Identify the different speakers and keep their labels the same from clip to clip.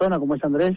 Speaker 1: persona como es Andrés.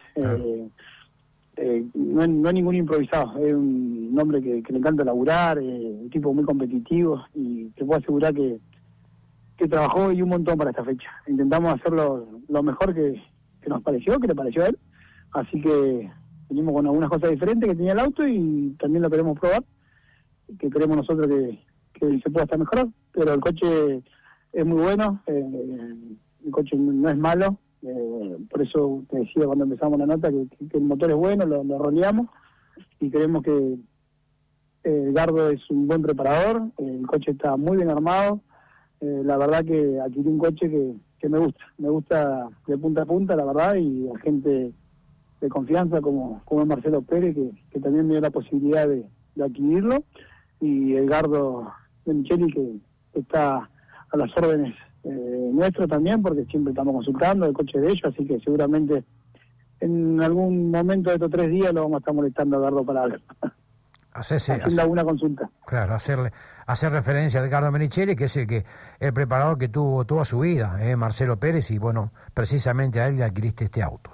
Speaker 1: No es ningún improvisado, es un hombre que le encanta laburar, un tipo muy competitivo, y te puedo asegurar que trabajó y un montón para esta fecha. Intentamos hacerlo lo mejor que nos pareció, que le pareció a él, así que venimos con algunas cosas diferentes que tenía el auto y también lo queremos probar, que creemos nosotros que se pueda estar mejorado, pero el coche es muy bueno, el coche no es malo. Por eso te decía cuando empezamos la nota que el motor es bueno, lo roleamos y creemos que Gardo es un buen preparador, el coche está muy bien armado. La verdad que adquirí un coche que me gusta de punta a punta, la verdad, y a gente de confianza como es Marcelo Pérez, que también me dio la posibilidad de adquirirlo, y el Gardo de Micheli, que está a las órdenes nuestro también, porque siempre estamos consultando el coche de ellos, así que seguramente en algún momento de estos 3 días lo vamos a estar molestando a Gardo para algo. Haciendo alguna consulta.
Speaker 2: Claro, hacer referencia a Edgardo Menicheli, que es el preparador que tuvo toda su vida, Marcelo Pérez, y bueno, precisamente a él le adquiriste este auto.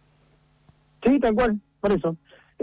Speaker 1: Sí, tal cual, por eso.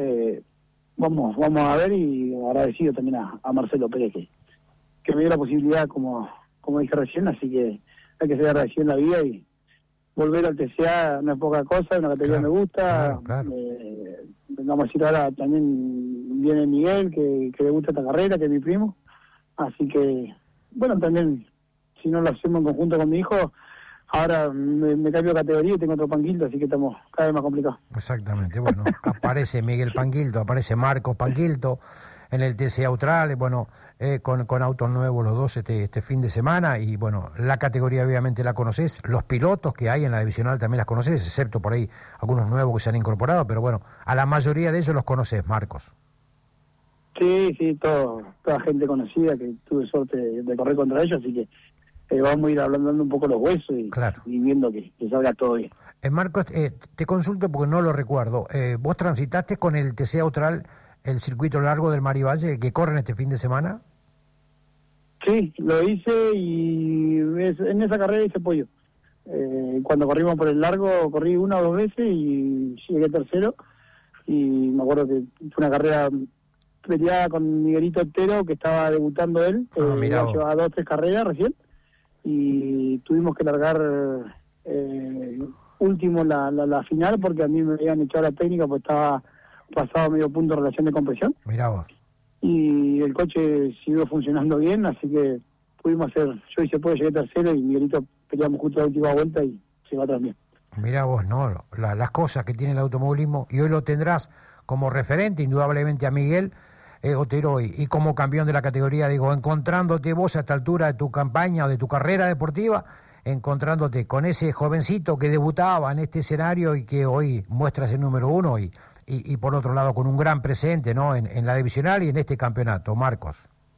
Speaker 1: Vamos a ver, y agradecido también a Marcelo Pérez que me dio la posibilidad, como dije recién, así que hay que ser agradecido en la vida, y volver al TCA no es poca cosa, una categoría que me gusta.
Speaker 2: Claro.
Speaker 1: Vamos a decir, ahora también viene Miguel, que le gusta esta carrera, que es mi primo, así que, bueno, también, si no lo hacemos en conjunto con mi hijo, ahora me cambio de categoría y tengo otro Panquilto, así que estamos cada vez más complicados.
Speaker 2: Exactamente, bueno, aparece Miguel Panquilto, aparece Marcos Panquilto en el TC Austral, bueno, con autos nuevos los dos este fin de semana, y bueno, la categoría obviamente la conoces, los pilotos que hay en la divisional también las conoces, excepto por ahí algunos nuevos que se han incorporado, pero bueno, a la mayoría de ellos los conoces, Marcos.
Speaker 1: Sí, toda gente conocida, que tuve suerte de correr contra ellos, así que vamos a ir hablando un poco los huesos y viendo que salga todo bien.
Speaker 2: Marcos, te consulto porque no lo recuerdo, ¿vos transitaste con el TC Austral el circuito largo del Marivalle, el que corren este fin de semana?
Speaker 1: Sí, lo hice, y en esa carrera hice pollo. Cuando corrimos por el largo, corrí 1 o 2 veces y llegué tercero, y me acuerdo que fue una carrera peleada con Miguelito Otero, que estaba debutando él, llevaba 2 o 3 carreras recién, y tuvimos que largar último la final, porque a mí me habían echado la técnica, pues estaba pasado medio punto de relación de compresión.
Speaker 2: Mirá vos.
Speaker 1: Y el coche siguió funcionando bien, así que pudimos hacer, yo hice pollo, llegué tercero, y Miguelito peleamos justo la última vuelta y llegó atrás bien.
Speaker 2: Mirá vos, ¿no? Las cosas que tiene el automovilismo, y hoy lo tendrás como referente, indudablemente, a Miguel Otero, y como campeón de la categoría, digo, encontrándote vos a esta altura de tu campaña o de tu carrera deportiva, encontrándote con ese jovencito que debutaba en este escenario y que hoy muestras el número 1, y por otro lado con un gran presente, ¿no?, en la divisional y en este campeonato, Marcos.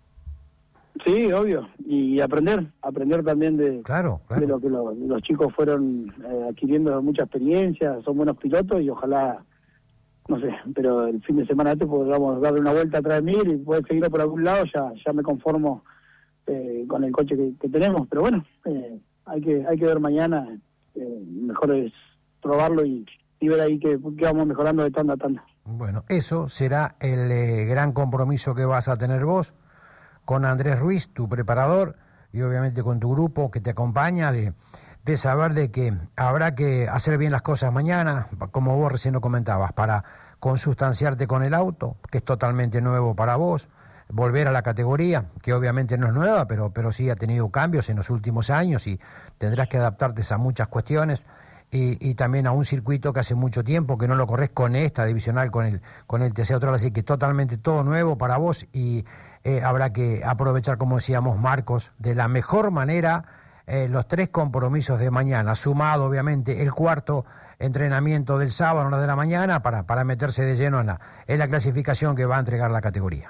Speaker 1: Sí, obvio, y aprender también de lo que los chicos fueron adquiriendo mucha experiencia, son buenos pilotos, y ojalá, no sé, pero el fin de semana podamos darle una vuelta atrás de mí y poder seguirlo por algún lado. Ya me conformo con el coche que tenemos, pero bueno, hay que ver mañana, mejor es probarlo y ver ahí que vamos mejorando de tanda a tanda.
Speaker 2: Bueno, eso será el gran compromiso que vas a tener vos con Andrés Ruiz, tu preparador, y obviamente con tu grupo que te acompaña, de saber de que habrá que hacer bien las cosas mañana, como vos recién lo comentabas, para consustanciarte con el auto, que es totalmente nuevo para vos, volver a la categoría, que obviamente no es nueva, pero sí ha tenido cambios en los últimos años, y tendrás que adaptarte a muchas cuestiones, y también a un circuito que hace mucho tiempo que no lo corres con esta divisional, con el TC Austral, así que totalmente todo nuevo para vos, y habrá que aprovechar, como decíamos, Marcos, de la mejor manera los 3 compromisos de mañana, sumado obviamente el 4º entrenamiento del sábado a las de la mañana, para meterse de lleno en la clasificación que va a entregar la categoría.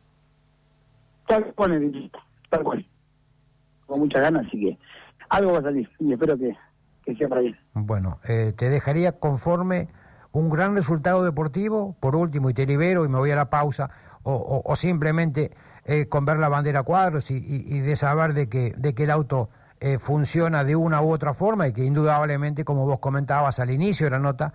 Speaker 1: Tal cual, con muchas ganas, así que algo va a salir, y espero que sea para bien.
Speaker 2: Bueno, te dejaría conforme un gran resultado deportivo, por último, y te libero y me voy a la pausa, o simplemente con ver la bandera a cuadros y de saber de que el auto funciona de una u otra forma, y que indudablemente, como vos comentabas al inicio de la nota,